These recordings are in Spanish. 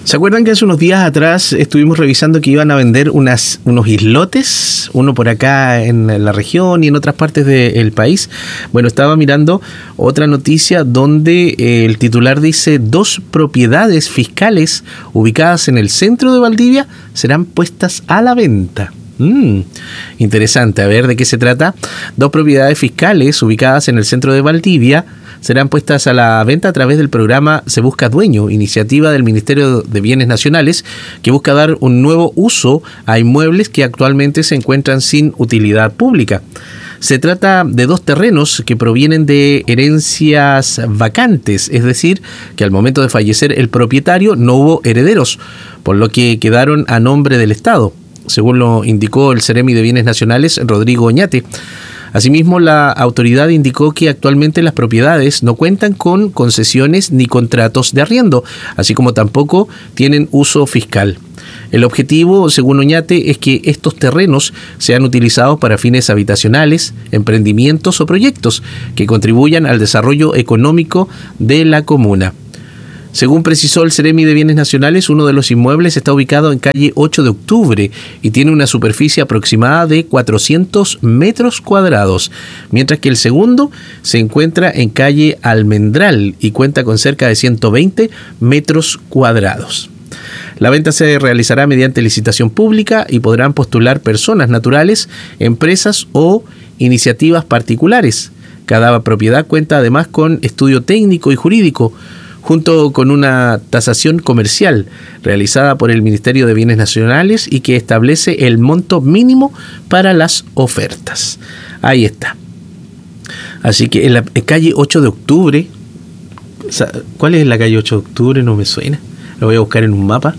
¿Se acuerdan que hace unos días atrás estuvimos revisando que iban a vender unos islotes? Uno por acá en la región y en otras partes del país. Bueno, estaba mirando otra noticia donde el titular dice: 2 propiedades fiscales ubicadas en el centro de Valdivia serán puestas a la venta. Interesante, a ver de qué se trata. 2 propiedades fiscales ubicadas en el centro de Valdivia serán puestas a la venta a través del programa Se Busca Dueño, iniciativa del Ministerio de Bienes Nacionales que busca dar un nuevo uso a inmuebles que actualmente se encuentran sin utilidad pública. Se trata de 2 terrenos que provienen de herencias vacantes, es decir, que al momento de fallecer el propietario no hubo herederos, por lo que quedaron a nombre del Estado, según lo indicó el Ceremi de Bienes Nacionales, Rodrigo Oñate. Asimismo, la autoridad indicó que actualmente las propiedades no cuentan con concesiones ni contratos de arriendo, así como tampoco tienen uso fiscal. El objetivo, según Oñate, es que estos terrenos sean utilizados para fines habitacionales, emprendimientos o proyectos que contribuyan al desarrollo económico de la comuna. Según precisó el Ceremi de Bienes Nacionales, uno de los inmuebles está ubicado en calle 8 de Octubre y tiene una superficie aproximada de 400 metros cuadrados, mientras que el segundo se encuentra en calle Almendral y cuenta con cerca de 120 metros cuadrados. La venta se realizará mediante licitación pública y podrán postular personas naturales, empresas o iniciativas particulares. Cada propiedad cuenta además con estudio técnico y jurídico, junto con una tasación comercial realizada por el Ministerio de Bienes Nacionales y que establece el monto mínimo para las ofertas. Ahí está. Así que en la calle 8 de Octubre, ¿cuál es la calle 8 de Octubre? No me suena. Lo voy a buscar en un mapa.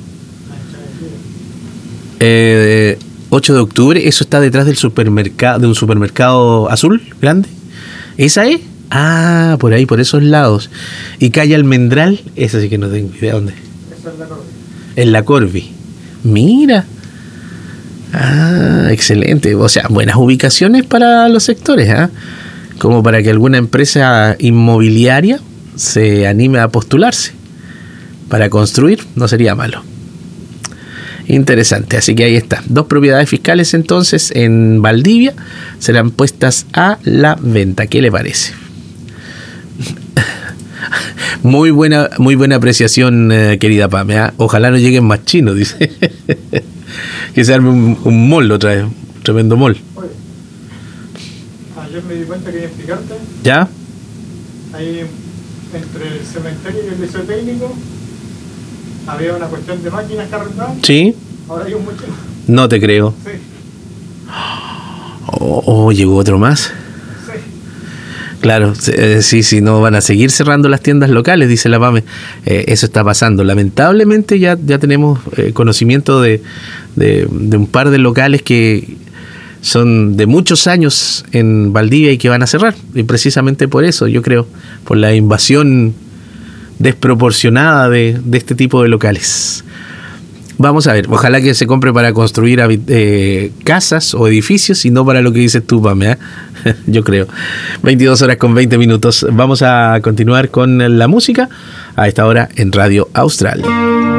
8 de Octubre, eso está detrás del supermercado, de un supermercado azul grande. ¿Esa es? Ah, por ahí, por esos lados. Y calle Almendral, esa sí que no tengo idea dónde. Esa es la Corvi. En la Corvi. Mira. Ah, excelente. O sea, buenas ubicaciones para los sectores, ¿eh? Como para que alguna empresa inmobiliaria se anime a postularse para construir, no sería malo. Interesante, así que ahí está. 2 propiedades fiscales entonces en Valdivia serán puestas a la venta. ¿Qué le parece? Muy buena apreciación, querida Pame, ¿eh? Ojalá no lleguen más chinos, dice. Que se arme un mall otra vez, un tremendo mall. Oye, ayer me di cuenta que en Picarte, ¿ya? ahí entre el cementerio y el liceo técnico, había una cuestión de máquinas que arrendaban. Sí. Ahora hay un mochino. No te creo. Sí. Llegó otro más. Sí. Claro, sí, no van a seguir cerrando las tiendas locales, dice la PAME. Eso está pasando. Lamentablemente ya tenemos conocimiento de un par de locales que son de muchos años en Valdivia y que van a cerrar. Y precisamente por eso, yo creo, por la invasión desproporcionada de este tipo de locales. Vamos a ver, ojalá que se compre para construir casas o edificios y no para lo que dices tú, Pame, ¿eh? Yo creo. 22:20. Vamos a continuar con la música a esta hora en Radio Austral.